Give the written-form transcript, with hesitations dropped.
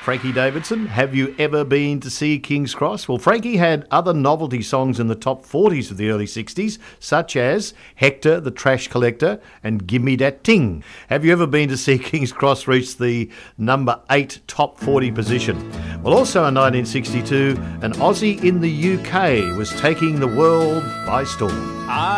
Frankie Davidson. Have you ever been to see King's Cross? Well, Frankie had other novelty songs in the top 40s of the early 60s, such as Hector the Trash Collector and Gimme Dat Ting. Have you ever been to see King's Cross reach the number 8 top 40 position? Well, also in 1962, an Aussie in the UK was taking the world by storm.